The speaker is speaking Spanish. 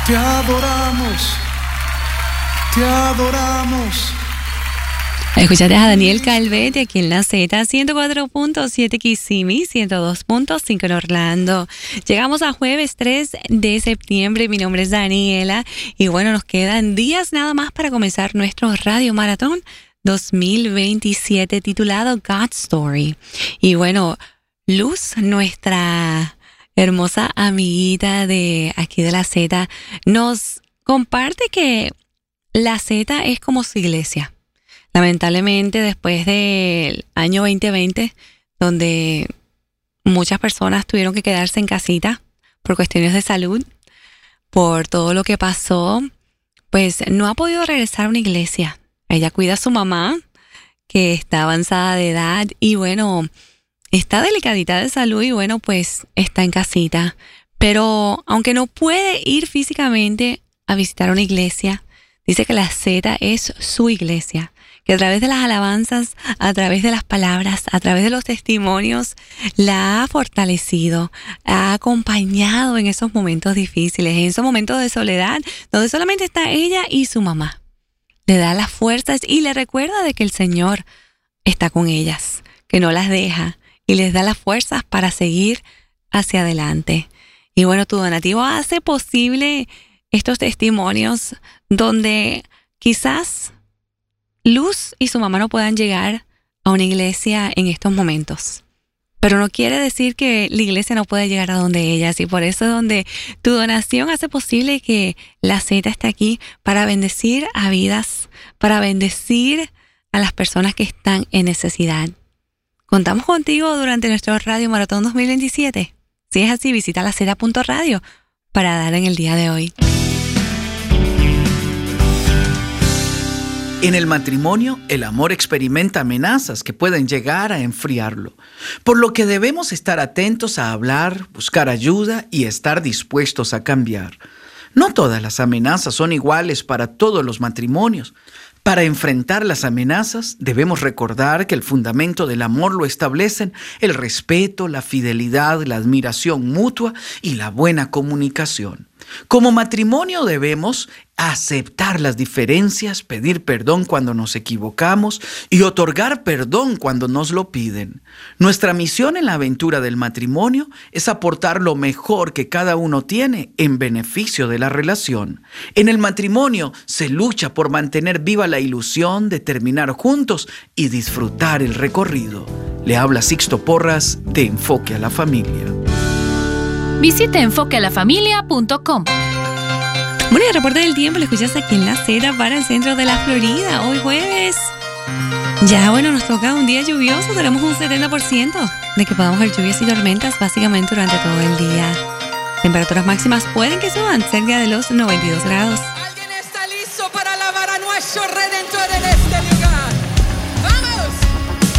Te adoramos, te adoramos. Escuchaste a Daniel Calvete aquí en la Z, 104.7 Kissimmee, 102.5 en Orlando. Llegamos a jueves 3 de septiembre. Mi nombre es Daniela y bueno, nos quedan días nada más para comenzar nuestro Radio Maratón 2027 titulado God's Story. Y bueno, Luz, nuestra hermosa amiguita de aquí de la Z, nos comparte que la Z es como su iglesia. Lamentablemente, después del año 2020, donde muchas personas tuvieron que quedarse en casita por cuestiones de salud, por todo lo que pasó, pues no ha podido regresar a una iglesia. Ella cuida a su mamá, que está avanzada de edad y bueno, está delicadita de salud y bueno, pues está en casita. Pero aunque no puede ir físicamente a visitar una iglesia, dice que la Z es su iglesia, que a través de las alabanzas, a través de las palabras, a través de los testimonios, la ha fortalecido, ha acompañado en esos momentos difíciles, en esos momentos de soledad, donde solamente está ella y su mamá. Le da las fuerzas y le recuerda de que el Señor está con ellas, que no las deja y les da las fuerzas para seguir hacia adelante. Y bueno, tu donativo hace posible estos testimonios donde quizás Luz y su mamá no puedan llegar a una iglesia en estos momentos. Pero no quiere decir que la iglesia no pueda llegar a donde ellas. Y por eso es donde tu donación hace posible que la Z esté aquí para bendecir a vidas, para bendecir a las personas que están en necesidad. Contamos contigo durante nuestro Radio Maratón 2027. Si es así, visita la Z.radio para dar en el día de hoy. En el matrimonio, el amor experimenta amenazas que pueden llegar a enfriarlo, por lo que debemos estar atentos a hablar, buscar ayuda y estar dispuestos a cambiar. No todas las amenazas son iguales para todos los matrimonios. Para enfrentar las amenazas, debemos recordar que el fundamento del amor lo establecen el respeto, la fidelidad, la admiración mutua y la buena comunicación. Como matrimonio debemos aceptar las diferencias, pedir perdón cuando nos equivocamos y otorgar perdón cuando nos lo piden. Nuestra misión en la aventura del matrimonio es aportar lo mejor que cada uno tiene en beneficio de la relación. En el matrimonio se lucha por mantener viva la ilusión de terminar juntos y disfrutar el recorrido. Le habla Sixto Porras de Enfoque a la Familia. Visita enfoquealafamilia.com. Bueno, y el reporte del tiempo lo escuchas aquí en la Z para el centro de la Florida. Hoy jueves. Ya, bueno, nos toca un día lluvioso. Tenemos un 70% de que podamos ver lluvias y tormentas básicamente durante todo el día. Temperaturas máximas pueden que suban cerca de los 92 grados.